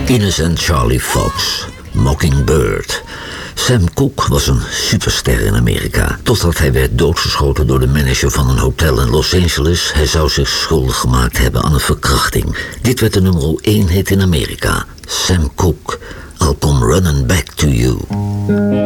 Innocent Charlie Fox, Mockingbird. Sam Cooke was een superster in Amerika, totdat hij werd doodgeschoten door de manager van een hotel in Los Angeles. Hij zou zich schuldig gemaakt hebben aan een verkrachting. Dit werd de nummer 1 hit in Amerika. Sam Cooke, I'll Come Running Back to You.